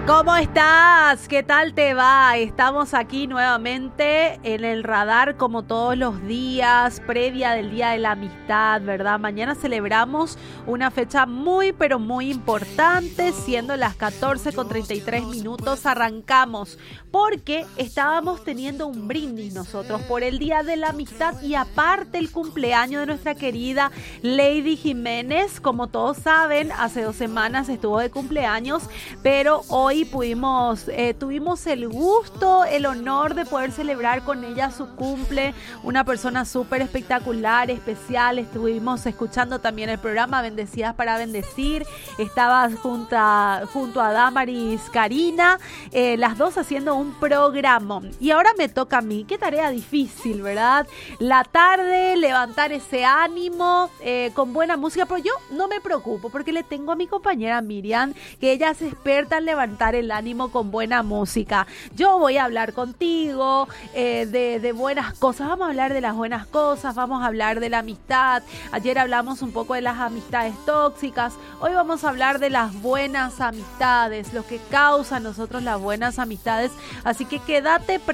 ¿Cómo estás? ¿Qué tal te va? Estamos aquí nuevamente en el radar como todos los días, previa del Día de la Amistad, ¿verdad? Mañana celebramos una fecha muy, pero muy importante, siendo las 14:33. Arrancamos porque estábamos teniendo un brindis nosotros por el Día de la Amistad y aparte el cumpleaños de nuestra querida Lady Jiménez. Como todos saben, hace 2 semanas estuvo de cumpleaños, pero hoy tuvimos el gusto, el honor de poder celebrar con ella su cumple. Una persona súper espectacular, especial. Estuvimos escuchando también el programa Bendecidas para Bendecir. Estaba junto a Damaris Karina, las dos haciendo un programa. Y ahora me toca a mí. Qué tarea difícil, ¿verdad? La tarde, levantar ese ánimo con buena música. Pero yo no me preocupo porque le tengo a mi compañera Miriam, que ella es experta en levantar el ánimo con buena música. Yo voy a hablar contigo de buenas cosas. Vamos a hablar de las buenas cosas, vamos a hablar de la amistad. Ayer hablamos un poco de las amistades tóxicas. Hoy vamos a hablar de las buenas amistades, lo que causa a nosotros las buenas amistades. Así que quédate